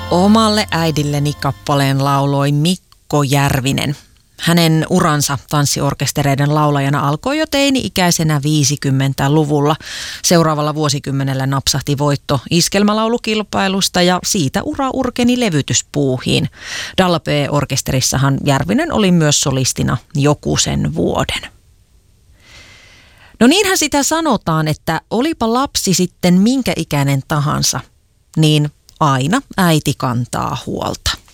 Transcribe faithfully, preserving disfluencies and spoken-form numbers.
Omalle äidilleni kappaleen lauloi Mikko Järvinen. Hänen uransa tanssiorkestereiden laulajana alkoi jo teini-ikäisenä viisikymmentäluvulla. Seuraavalla vuosikymmenellä napsahti voitto iskelmälaulukilpailusta ja siitä ura urkeni levytyspuuhiin. Dalla P-orkesterissahan Järvinen oli myös solistina jokusen vuoden. No niinhän sitä sanotaan, että olipa lapsi sitten minkä ikäinen tahansa, niin aina äiti kantaa huolta.